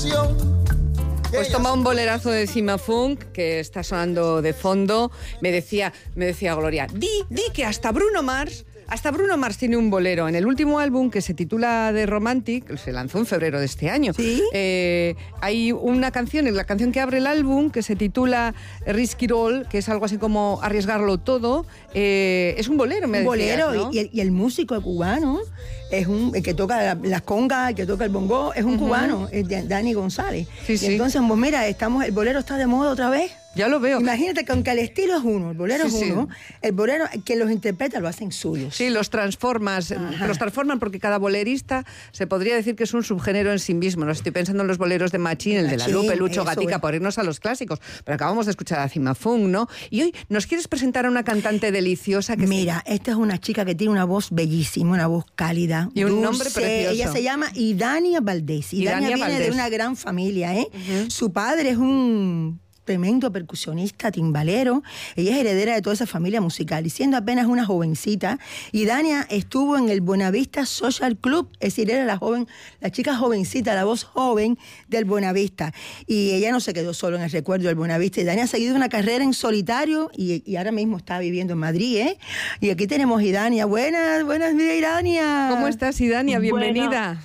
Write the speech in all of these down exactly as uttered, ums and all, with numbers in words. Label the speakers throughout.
Speaker 1: canción.
Speaker 2: Pues toma un bolerazo de Cima Funk que está sonando de fondo. Me decía, me decía Gloria, di, di que hasta Bruno Mars, hasta Bruno Mars tiene un bolero. En el último álbum que se titula The Romantic, se lanzó en febrero de este año.
Speaker 3: ¿Sí?
Speaker 2: Eh, hay una canción, la canción que abre el álbum, que se titula Risk It All, que es algo así como arriesgarlo todo. Eh, es un bolero, me
Speaker 3: Un
Speaker 2: decías,
Speaker 3: bolero,
Speaker 2: ¿no?
Speaker 3: y, y el músico cubano es un el que toca la- las congas, el que toca el bongo, es un
Speaker 2: Ujú.
Speaker 3: cubano, es de- Dani González.
Speaker 2: Sí,
Speaker 3: y
Speaker 2: sí.
Speaker 3: entonces, pues mira, estamos, el bolero está de moda otra vez.
Speaker 2: Ya lo veo.
Speaker 3: Imagínate que aunque el estilo es uno, el bolero
Speaker 2: Sí,
Speaker 3: es
Speaker 2: sí.
Speaker 3: uno, el bolero, quien los interpreta lo hacen suyos.
Speaker 2: Sí, los transformas,
Speaker 3: Ajá.
Speaker 2: los transforman porque cada bolerista se podría decir que es un subgénero en sí mismo. No estoy pensando en los boleros de Machín, el de La
Speaker 3: Machín,
Speaker 2: Lupe, Lucho
Speaker 3: eso
Speaker 2: Gatica,
Speaker 3: es.
Speaker 2: por irnos a los clásicos. Pero acabamos de escuchar a Cima Funk, ¿no? Y hoy nos quieres presentar a una cantante deliciosa que
Speaker 3: Mira, esta es una chica que tiene una voz bellísima, una voz cálida,
Speaker 2: Y un
Speaker 3: dulce.
Speaker 2: nombre precioso.
Speaker 3: Ella se llama Idania Valdés. Idania,
Speaker 2: Idania
Speaker 3: viene
Speaker 2: Valdés.
Speaker 3: de una gran familia, ¿eh?
Speaker 2: Ujú.
Speaker 3: Su padre es un tremendo percusionista, timbalero. Ella es heredera de toda esa familia musical. Y siendo apenas una jovencita, Idania estuvo en el Buenavista Social Club, es decir, era la joven, la chica jovencita, la voz joven del Buenavista. Y ella no se quedó solo en el recuerdo del Buenavista. Idania ha seguido una carrera en solitario y, y ahora mismo está viviendo en Madrid, ¿eh? Y aquí tenemos a Idania. Buenas, buenas días, Idania.
Speaker 2: ¿Cómo estás, Idania? Bienvenida.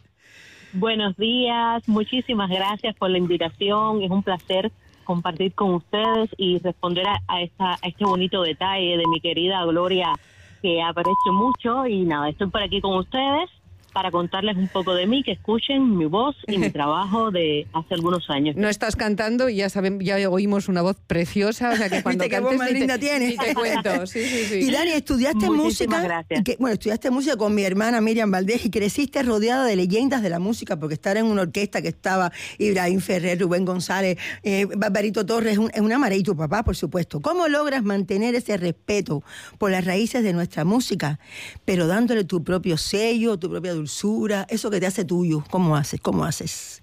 Speaker 4: Buenos días, muchísimas gracias por la invitación. Es un placer compartir con ustedes y responder a, a, esta, a este bonito detalle de mi querida Gloria, que aprecio mucho. Y nada, estoy por aquí con ustedes para contarles un poco de mí, que escuchen mi voz y mi trabajo de hace algunos años.
Speaker 2: No estás cantando y ya saben, ya oímos una voz preciosa, o sea que cuando
Speaker 3: ¿Viste qué voz
Speaker 2: cantes
Speaker 3: más
Speaker 2: ni te,
Speaker 3: linda tiene?
Speaker 2: ni te cuento. Sí, sí, sí.
Speaker 3: Y Dani, estudiaste
Speaker 4: Muchísimas
Speaker 3: música.
Speaker 4: gracias.
Speaker 3: Que, bueno, estudiaste música con mi hermana Miriam Valdés y creciste rodeada de leyendas de la música, porque estar en una orquesta que estaba Ibrahim Ferrer, Rubén González, eh, Barbarito Torres, es un, es una maravilla, y tu papá, por supuesto. ¿Cómo logras mantener ese respeto por las raíces de nuestra música, pero dándole tu propio sello, tu propia dulzura, eso que te hace tuyo? ¿Cómo haces? ¿Cómo haces?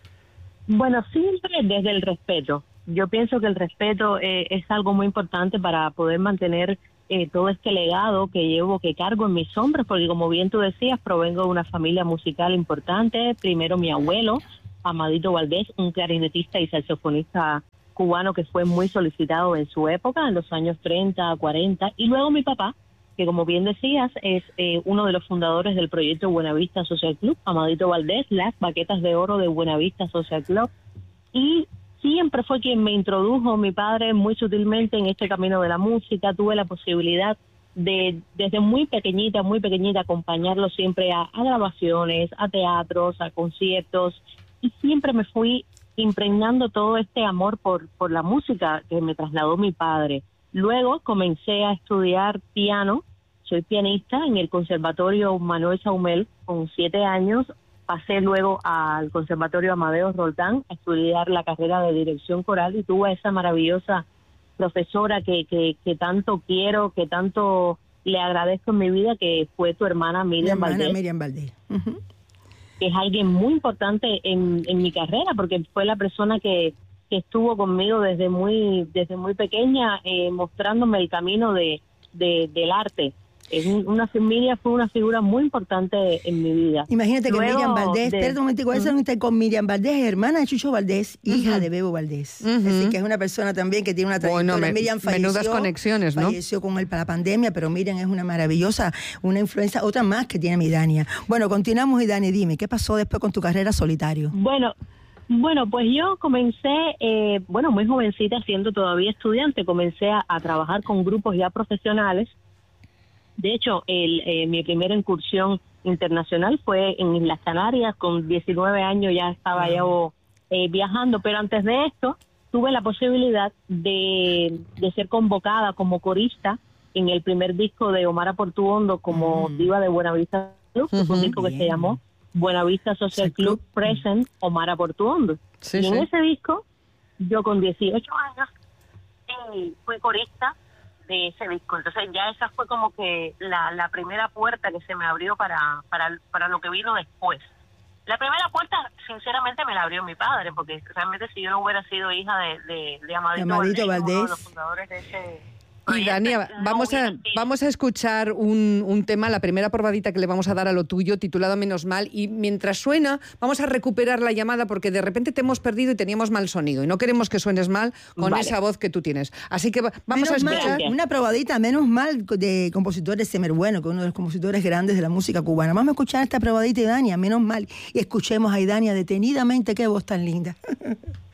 Speaker 4: Bueno, siempre desde el respeto. Yo pienso que el respeto eh, es algo muy importante para poder mantener eh, todo este legado que llevo, que cargo en mis hombros, porque como bien tú decías, provengo de una familia musical importante. Primero mi abuelo, Amadito Valdés, un clarinetista y saxofonista cubano que fue muy solicitado en su época, en los años treinta, cuarenta, y luego mi papá, que como bien decías, es eh, uno de los fundadores del proyecto Buenavista Social Club, Amadito Valdés, las baquetas de oro de Buenavista Social Club, y siempre fue quien me introdujo, mi padre, muy sutilmente en este camino de la música. Tuve la posibilidad de, desde muy pequeñita, muy pequeñita, acompañarlo siempre a, a grabaciones, a teatros, a conciertos, y siempre me fui impregnando todo este amor por, por la música que me trasladó mi padre. Luego comencé a estudiar piano, soy pianista en el Conservatorio Manuel Saumel con siete años, pasé luego al Conservatorio Amadeo Roldán a estudiar la carrera de dirección coral y tuve a esa maravillosa profesora que, que, que tanto quiero, que tanto le agradezco en mi vida, que fue tu hermana
Speaker 3: Mi
Speaker 4: Miriam
Speaker 3: hermana
Speaker 4: Valdés,
Speaker 3: Miriam Valdés. Ujú.
Speaker 4: que es alguien muy importante en, en mi carrera, porque fue la persona que, que estuvo conmigo desde muy desde muy pequeña, eh, mostrándome el camino de, de del arte. Es un, una Miriam fue una figura muy importante en mi vida.
Speaker 3: Imagínate que
Speaker 4: Luego
Speaker 3: Miriam Valdés,
Speaker 4: de-
Speaker 3: perdón un momentico, esa es con Miriam Valdés, hermana de Chucho Valdés, hija de Bebo Valdés.
Speaker 2: Ujú.
Speaker 3: Así que es una persona también que tiene una
Speaker 2: Bueno,
Speaker 3: trayectoria.
Speaker 2: me-
Speaker 3: Miriam
Speaker 2: menudas
Speaker 3: falleció,
Speaker 2: conexiones, ¿no?
Speaker 3: Falleció con él para la pandemia, pero Miriam es una maravillosa, una influencia, otra más que tiene mi Dania. Bueno, continuamos y Dani, dime, ¿qué pasó después con tu carrera solitario?
Speaker 4: Bueno, bueno, pues yo comencé, eh, bueno, muy jovencita, siendo todavía estudiante, comencé a, a trabajar con grupos ya profesionales. De hecho, el, eh, mi primera incursión internacional fue en Islas Canarias. Con diecinueve años ya estaba yo eh, viajando, pero antes de esto tuve la posibilidad de, de ser convocada como corista en el primer disco de Omar Portuondo como
Speaker 3: Mm.
Speaker 4: diva de Buenavista Club, que fue un
Speaker 2: Ujú.
Speaker 4: disco que
Speaker 3: Bien.
Speaker 4: se llamó Buenavista Social
Speaker 3: Social
Speaker 4: Club
Speaker 3: Club.
Speaker 4: Present Omar Portuondo.
Speaker 2: Sí,
Speaker 4: y en
Speaker 2: sí.
Speaker 4: ese disco, yo con dieciocho años eh, fui corista de ese disco. Entonces ya esa fue como que la, la primera puerta que se me abrió para, para, para lo que vino después. La primera puerta, sinceramente, me la abrió mi padre, porque realmente si yo no hubiera sido hija de, de, de Amadito,
Speaker 3: De Amadito
Speaker 4: Valdés, uno de
Speaker 3: Valdés.
Speaker 4: los fundadores de ese
Speaker 2: Y Dania, vamos a, vamos a escuchar un, un tema, la primera probadita que le vamos a dar a lo tuyo, titulado Menos Mal, y mientras suena, vamos a recuperar la llamada porque de repente te hemos perdido y teníamos mal sonido, y no queremos que suenes mal con
Speaker 4: Vale.
Speaker 2: esa voz que tú tienes. Así que va- vamos
Speaker 3: Menos
Speaker 2: a
Speaker 3: mal,
Speaker 2: escuchar...
Speaker 3: una probadita, menos mal, de compositores Semer Bueno, que es uno de los compositores grandes de la música cubana. Vamos a escuchar esta probadita de Dania, menos mal, y escuchemos a Dania detenidamente, qué voz tan linda.